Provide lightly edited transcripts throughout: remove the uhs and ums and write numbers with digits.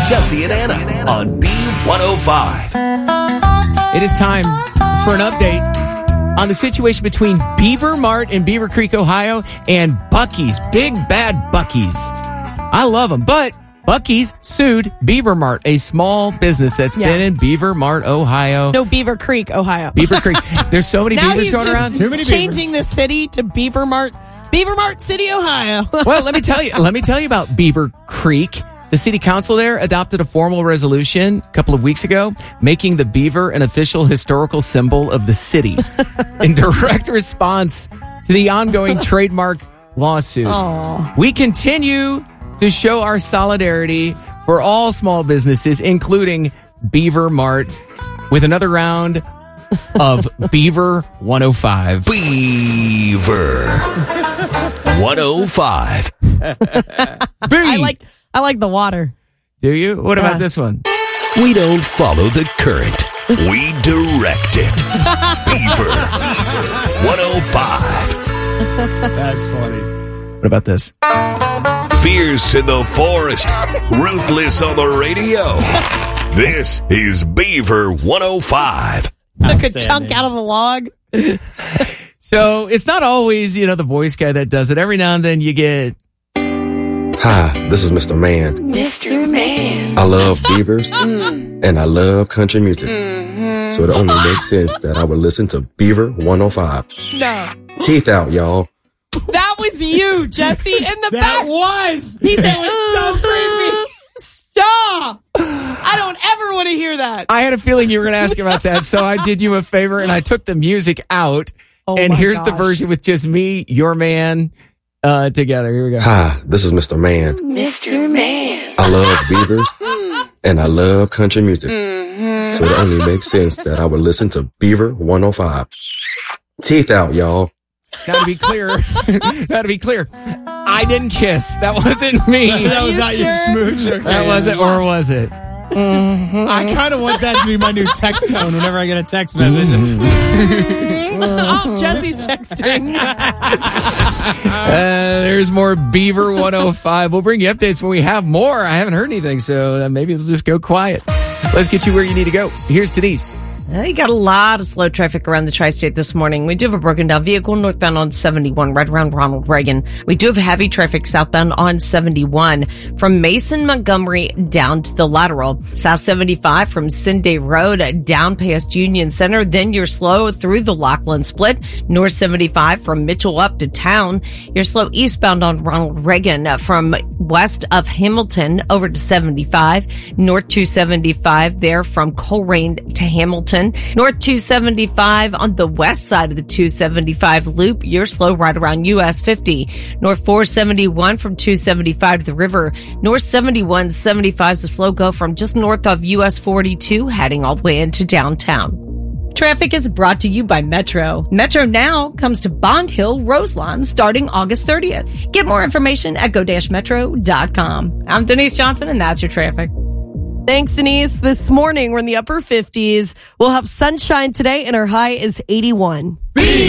Jesse and Anna on B105. It is time for an update on the situation between Beaver Mart in Beaver Creek, Ohio, and Buc-ee's, Big Bad Buc-ee's. I love them, but Buc-ee's sued Beaver Mart, a small business that's been in Beaver Mart, Ohio. No, Beaver Creek, Ohio. Beaver Creek. There's so many now beavers he's going just around. Too many changing the city to Beaver Mart City, Ohio. Well, let me tell you about Beaver Creek. The city council there adopted a formal resolution a couple of weeks ago, making the beaver an official historical symbol of the city in direct response to the ongoing trademark lawsuit. Aww. We continue to show our solidarity for all small businesses, including Beaver Mart, with another round of Beaver 105. Beaver 105. I like the water. Do you? What about this one? We don't follow the current. We direct it. Beaver 105. That's funny. What about this? Fierce in the forest, ruthless on the radio. This is Beaver 105. Took a chunk out of the log. So it's not always, the voice guy that does it. Every now and then you get... Hi, this is Mr. Man. Mr. Man. I love beavers and I love country music. So it only makes sense that I would listen to Beaver 105. No. Teeth out, y'all. That was you, Jesse, in the back. That was! He said it was so creepy. Stop! I don't ever want to hear that. I had a feeling you were going to ask about that, so I did you a favor and I took the music out. And here's the version with just me, your man, together. Here we go. Hi, this is Mr. Man. Mr. Man. I love beavers and I love country music. So it only makes sense that I would listen to Beaver 105. Teeth out, y'all. Now to be clear, I didn't kiss. That wasn't me. That was not your smooch. Okay, that wasn't, or was it? I kind of want that to be my new text tone whenever I get a text message. Oh, Jesse's texting. There's more Beaver 105. We'll bring you updates when we have more. I haven't heard anything, so maybe let's just go quiet. Let's get you where you need to go. Here's Denise. You got a lot of slow traffic around the tri-state this morning. We do have a broken down vehicle northbound on 71 right around Ronald Reagan. We do have heavy traffic southbound on 71 from Mason Montgomery down to the lateral. South 75 from Sunday Road down past Union Center. Then you're slow through the Lachlan Split. North 75 from Mitchell up to town. You're slow eastbound on Ronald Reagan from west of Hamilton over to 75. North 275 there from Coleraine to Hamilton. North 275 on the west side of the 275 loop. You're slow right around US 50. North 471 from 275 to the river. North 71, 75 is a slow go from just north of US 42 heading all the way into downtown. Traffic is brought to you by Metro. Metro Now comes to Bond Hill, Roselawn, starting August 30th. Get more information at go-metro.com. I'm Denise Johnson, and that's your traffic. Thanks, Denise. This morning, we're in the upper 50s. We'll have sunshine today, and our high is 81.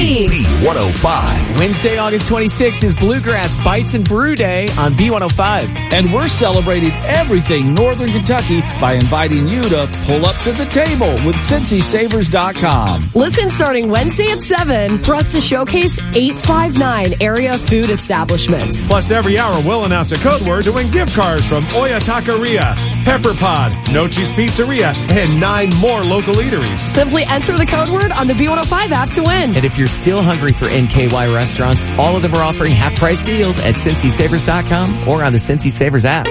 B105. Wednesday, August 26th is Bluegrass Bites and Brew Day on B105. And we're celebrating everything Northern Kentucky by inviting you to pull up to the table with CincySavers.com. Listen starting Wednesday at 7 for us to showcase 859 area food establishments. Plus, every hour we'll announce a code word to win gift cards from Oya Taqueria, Pepper Pod, Nochi's Pizzeria, and 9 more local eateries. Simply enter the code word on the B105 app to win. And if you're still hungry for NKY restaurants, all of them are offering half-price deals at CincySavers.com or on the Cincy Savers app.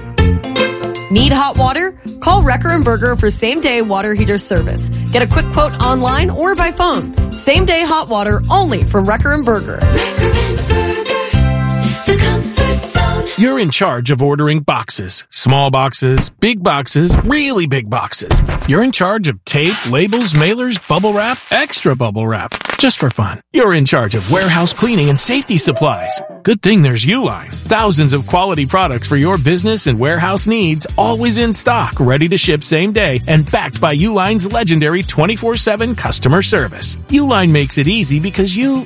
Need hot water? Call Wrecker & Berger for same-day water heater service. Get a quick quote online or by phone. Same-day hot water only from Wrecker & Berger. The comfort zone. You're in charge of ordering boxes. Small boxes, big boxes, really big boxes. You're in charge of tape, labels, mailers, bubble wrap, extra bubble wrap. Just for fun. You're in charge of warehouse cleaning and safety supplies. Good thing there's Uline. Thousands of quality products for your business and warehouse needs, always in stock, ready to ship same day, and backed by Uline's legendary 24/7 customer service. Uline makes it easy because you